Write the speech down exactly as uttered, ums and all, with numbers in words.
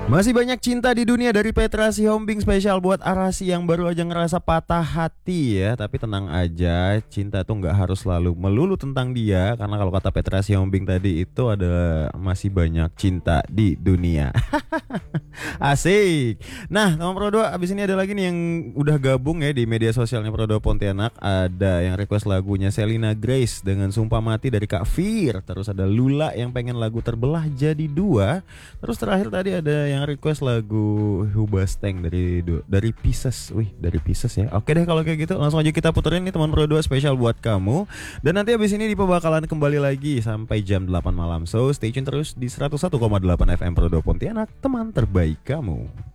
Masih banyak cinta di dunia dari Petra Sihombing, spesial buat Arasi yang baru aja ngerasa patah hati ya. Tapi tenang aja, cinta tuh nggak harus selalu melulu tentang dia. Karena kalau kata Petra Sihombing tadi itu ada masih banyak cinta di dunia. Asik. Nah, teman Pro dua, abis ini ada lagi nih yang udah gabung ya di media sosialnya Pro dua Pontianak. Ada yang request lagunya Selina Grace dengan Sumpah Mati dari Kak Fir. Terus ada Lula yang pengen lagu Terbelah Jadi Dua. Terus terakhir tadi ada yang request lagu Hubasteng dari dari Pisces. Wih, dari Pisces ya. Oke deh kalau kayak gitu, langsung aja kita puterin nih teman Pro dua, spesial buat kamu. Dan nanti abis ini di pembakalan kembali lagi sampai jam delapan malam. So stay tune terus di seratus satu koma delapan F M Pro dua Pontianak, teman terbaik kamu.